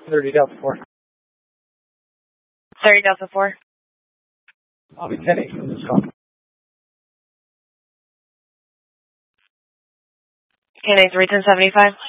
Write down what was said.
30 Delta 4. 30 Delta 4. I'll be 10-8 from this call. 10-8 31075.